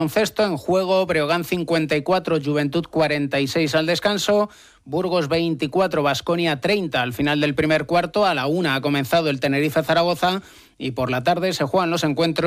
Baloncesto en juego, Breogán 54, Juventud 46 al descanso, Burgos 24, Baskonia 30 al final del primer cuarto. A la 1 ha comenzado el Tenerife-Zaragoza y por la tarde se juegan los encuentros